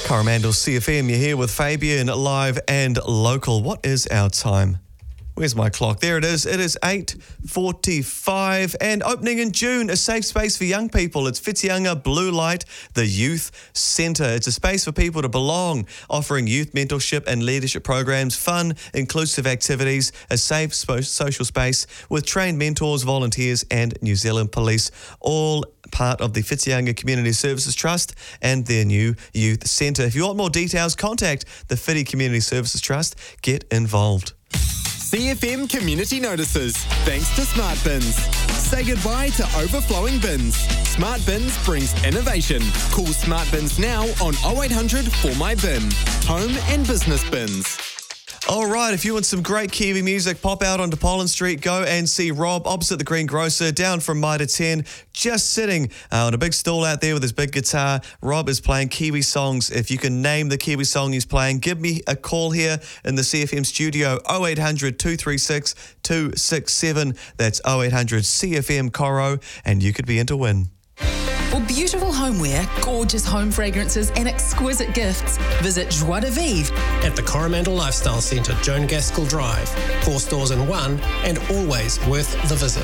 Coromandel CFM, you're here with Fabian, live and local. What is our time? Where's my clock? There it is. It is 8:45 and opening in June, a safe space for young people. It's Whitianga Blue Light, the Youth Centre. It's a space for people to belong, offering youth mentorship and leadership programs, fun, inclusive activities, a safe social space with trained mentors, volunteers and New Zealand Police, all part of the Whitianga Community Services Trust and their new Youth Centre. If you want more details, contact the Whiti Community Services Trust. Get involved. CFM Community Notices, thanks to Smart Bins. Say goodbye to overflowing bins. Smart Bins brings innovation. Call Smart Bins now on 0800 for my bin. Home and business bins. All right, if you want some great Kiwi music, pop out onto Pollen Street, go and see Rob opposite the Green Grocer, down from Mitre 10, just sitting on a big stall out there with his big guitar. Rob is playing Kiwi songs. If you can name the Kiwi song he's playing, give me a call here in the CFM studio, 0800 236 267. That's 0800 CFM Coro, and you could be in to win. For beautiful homeware, gorgeous home fragrances and exquisite gifts, visit Joie de Vivre at the Coromandel Lifestyle Centre, Joan Gaskell Drive. 4 stores in one and always worth the visit.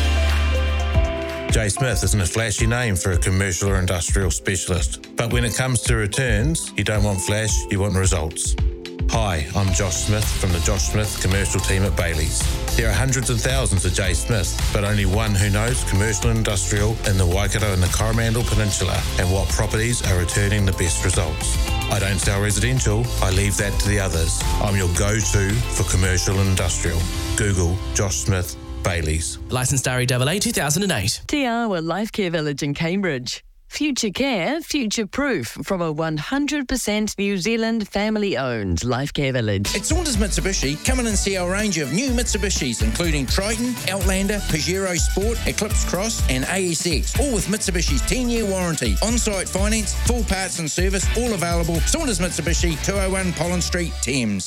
J. Smith isn't a flashy name for a commercial or industrial specialist. But when it comes to returns, you don't want flash, you want results. Hi, I'm Josh Smith from the Josh Smith commercial team at Bailey's. There are hundreds of thousands of J. Smith, but only one who knows commercial and industrial in the Waikato and the Coromandel Peninsula and what properties are returning the best results. I don't sell residential, I leave that to the others. I'm your go-to for commercial and industrial. Google Josh Smith Bailey's. Licensed REAA 2008. Te Awa Life Care Village in Cambridge. Future care, future proof from a 100% New Zealand family-owned life care village. At Saunders Mitsubishi, come in and see our range of new Mitsubishis, including Triton, Outlander, Pajero Sport, Eclipse Cross and ASX, all with Mitsubishi's 10-year warranty. On-site finance, full parts and service, all available. Saunders Mitsubishi, 201 Pollen Street, Thames.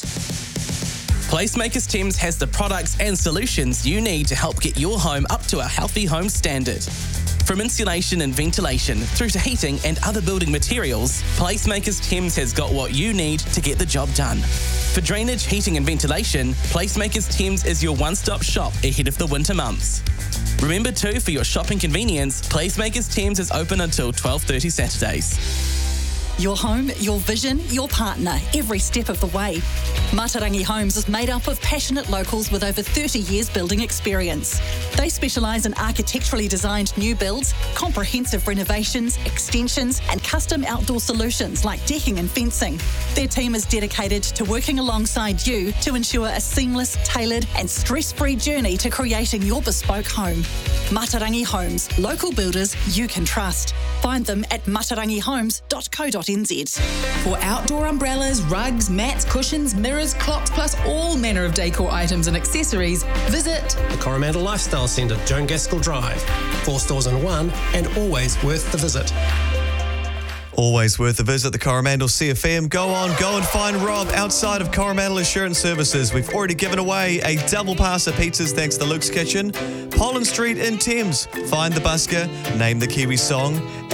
Placemakers Thames has the products and solutions you need to help get your home up to a healthy home standard. From insulation and ventilation through to heating and other building materials, Placemakers Thames has got what you need to get the job done. For drainage, heating and ventilation, Placemakers Thames is your one-stop shop ahead of the winter months. Remember too, for your shopping convenience, Placemakers Thames is open until 12:30 Saturdays. Your home, your vision, your partner, every step of the way. Matarangi Homes is made up of passionate locals with over 30 years building experience. They specialise in architecturally designed new builds, comprehensive renovations, extensions and custom outdoor solutions like decking and fencing. Their team is dedicated to working alongside you to ensure a seamless, tailored and stress-free journey to creating your bespoke home. Matarangi Homes, local builders you can trust. Find them at matarangihomes.co.nz. For outdoor umbrellas, rugs, mats, cushions, mirrors, clocks, plus all manner of decor items and accessories, visit The Coromandel Lifestyle Centre, Joan Gaskell Drive. 4 stores in one and always worth the visit. Always worth a visit, the Coromandel CFM. Go and find Rob outside of Coromandel Insurance Services. We've already given away a double pass of pizzas thanks to Luke's Kitchen. Pollen Street in Thames. Find the busker, name the Kiwi song,